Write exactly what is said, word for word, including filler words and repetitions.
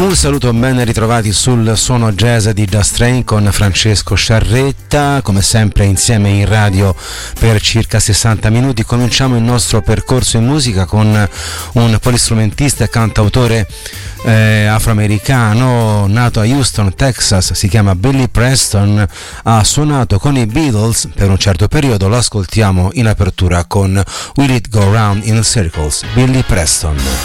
Un saluto, ben ritrovati sul suono jazz di Just Train con Francesco Sciarretta, come sempre insieme in radio per circa sessanta minuti. Cominciamo il nostro percorso in musica con un polistrumentista e cantautore eh, afroamericano nato a Houston, Texas, si chiama Billy Preston, ha suonato con i Beatles per un certo periodo, lo ascoltiamo in apertura con Will It Go Round in Circles, Billy Preston.